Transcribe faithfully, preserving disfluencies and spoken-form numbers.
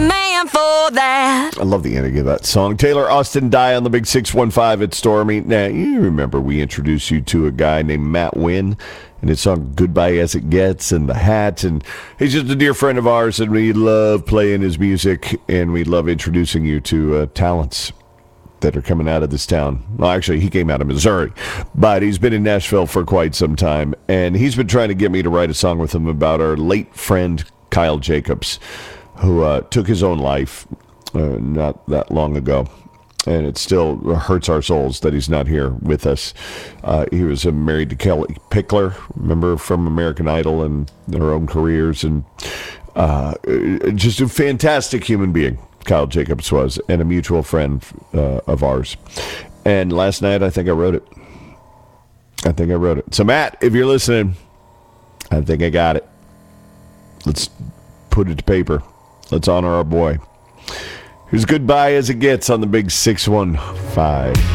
man for that. I love the ending of that song. Taylor Austin Die on the Big six one five at Stormy. Now, you remember we introduced you to a guy named Matt Wynn and his song Goodbye As It Gets and The Hat. And he's just a dear friend of ours, and we love playing his music, and we love introducing you to uh, talents that are coming out of this town. Well, actually, he came out of Missouri, but he's been in Nashville for quite some time, and he's been trying to get me to write a song with him about our late friend, Kyle Jacobs, who uh, took his own life uh, not that long ago, and it still hurts our souls that he's not here with us. Uh, he was uh, married to Kelly Pickler, remember, from American Idol and their own careers, and uh, just a fantastic human being. Kyle Jacobs was, and a mutual friend uh, of ours. And last night, I think I wrote it. I think I wrote it. So, Matt, if you're listening, I think I got it. Let's put it to paper. Let's honor our boy. Here's Goodbye As It Gets on the Big six one five.